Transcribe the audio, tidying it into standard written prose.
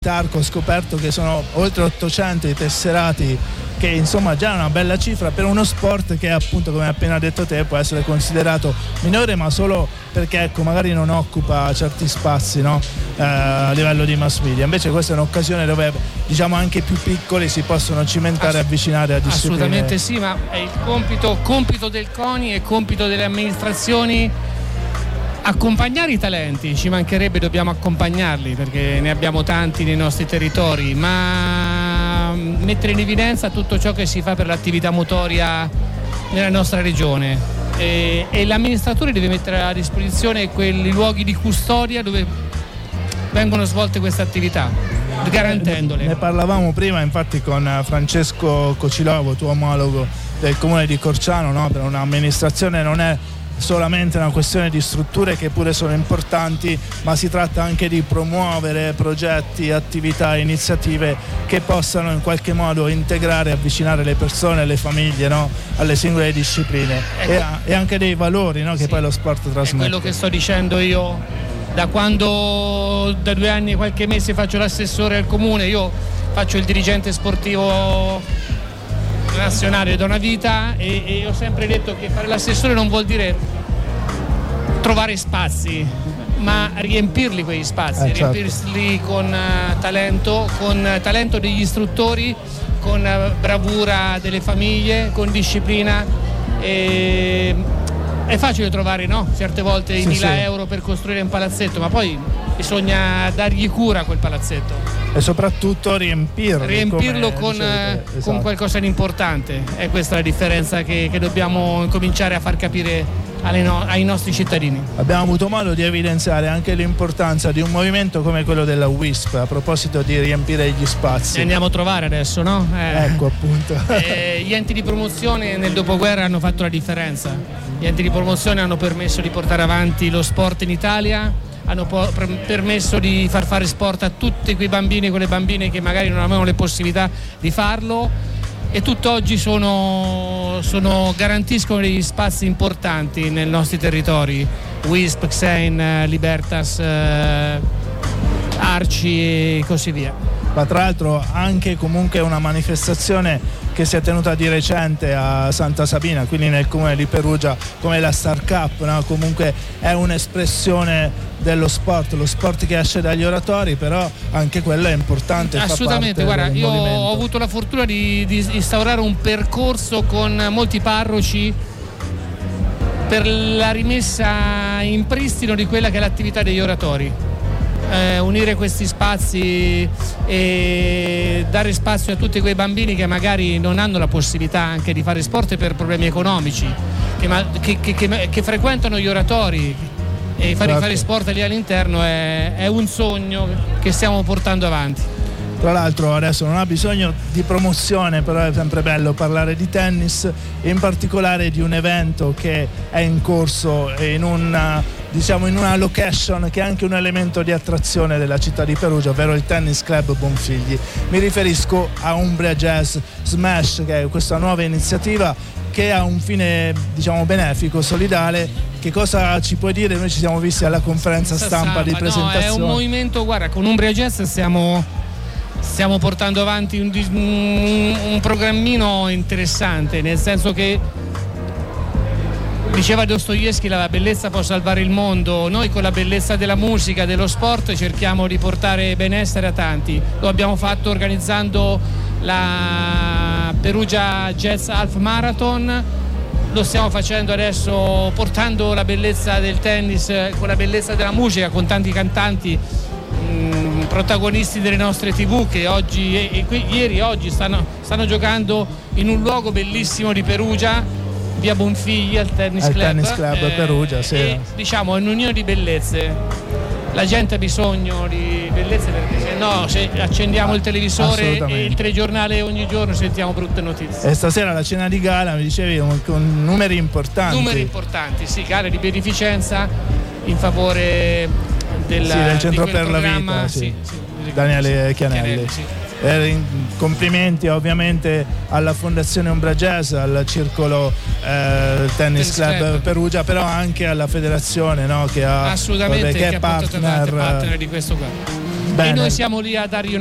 Tarco ho scoperto che sono oltre 800 i tesserati, che insomma già è una bella cifra per uno sport che appunto, come hai appena detto te, può essere considerato minore, ma solo perché ecco magari non occupa certi spazi, no? A livello di mass media. Invece questa è un'occasione dove diciamo anche i più piccoli si possono cimentare e avvicinare a discipline. Assolutamente sì, ma è il compito del CONI e compito delle amministrazioni accompagnare i talenti. Ci mancherebbe, dobbiamo accompagnarli perché ne abbiamo tanti nei nostri territori, ma mettere in evidenza tutto ciò che si fa per l'attività motoria nella nostra regione, e l'amministratore deve mettere a disposizione quei luoghi di custodia dove vengono svolte queste attività, garantendole. Ne parlavamo prima infatti con Francesco Cocilovo, tuo omologo del comune di Corciano, no? Per un'amministrazione non è solamente una questione di strutture, che pure sono importanti, ma si tratta anche di promuovere progetti, attività, iniziative che possano in qualche modo integrare e avvicinare le persone, le famiglie, no? Alle singole discipline, e anche dei valori, no? Che sì, poi lo sport trasmette. È quello che sto dicendo io da quando da 2 anni e qualche mese faccio l'assessore al comune. Io faccio il dirigente sportivo nazionale da una vita, e ho sempre detto che fare l'assessore non vuol dire trovare spazi, ma riempirli quegli spazi, riempirli con talento degli istruttori, con bravura delle famiglie, con disciplina. È facile trovare, no? Certe volte i 1.000 euro per costruire un palazzetto, ma poi bisogna dargli cura a quel palazzetto e soprattutto riempirlo con qualcosa di importante. È questa la differenza che dobbiamo cominciare a far capire ai nostri cittadini. Abbiamo avuto modo di evidenziare anche l'importanza di un movimento come quello della WISP a proposito di riempire gli spazi. Li andiamo a trovare adesso, no? Ecco appunto. Gli enti di promozione nel dopoguerra hanno fatto la differenza. Gli enti di promozione hanno permesso di portare avanti lo sport in Italia, hanno permesso di far fare sport a tutti quei bambini e quelle bambine che magari non avevano le possibilità di farlo, e tutt'oggi garantiscono degli spazi importanti nei nostri territori. WISP, Xein, Libertas, Arci e così via. Ma tra l'altro anche comunque una manifestazione che si è tenuta di recente a Santa Sabina, quindi nel comune di Perugia, come la Star Cup, no? Comunque è un'espressione dello sport, lo sport che esce dagli oratori, però anche quello è importante. Assolutamente, guarda, io ho avuto la fortuna di instaurare un percorso con molti parroci per la rimessa in pristino di quella che è l'attività degli oratori. Unire questi spazi e dare spazio a tutti quei bambini che magari non hanno la possibilità anche di fare sport per problemi economici, che frequentano gli oratori, e fare sport lì all'interno è un sogno che stiamo portando avanti. Tra l'altro adesso non ha bisogno di promozione, però è sempre bello parlare di tennis, e in particolare di un evento che è in corso in una location che è anche un elemento di attrazione della città di Perugia, ovvero il Tennis Club Bonfigli. Mi riferisco a Umbria Jazz Smash, che è questa nuova iniziativa che ha un fine benefico, solidale. Che cosa ci puoi dire? Noi ci siamo visti alla conferenza stampa di presentazione. È un movimento, guarda, con Umbria Jazz stiamo portando avanti un programmino interessante, nel senso che diceva Dostoevskij, la bellezza può salvare il mondo. Noi con la bellezza della musica, dello sport, cerchiamo di portare benessere a tanti. Lo abbiamo fatto organizzando la Perugia Jazz Half Marathon, lo stiamo facendo adesso portando la bellezza del tennis con la bellezza della musica, con tanti cantanti protagonisti delle nostre TV che ieri e oggi stanno giocando in un luogo bellissimo di Perugia, via Bonfigli, al Tennis Club. Tennis Club Perugia, sì. È un'unione di bellezze. La gente ha bisogno di bellezze, perché se no, se accendiamo il televisore e il telegiornale ogni giorno sentiamo brutte notizie. E stasera la cena di gala, mi dicevi, con numeri importanti. Numeri importanti, sì, gare di beneficenza in favore del Centro per la Vita, sì. Daniele Chianelli. Sì. Complimenti ovviamente alla Fondazione Umbria Jazz, al Circolo Tennis Club Perugia, però anche alla federazione, no? Che è partner di questo qua. e noi siamo lì a dargli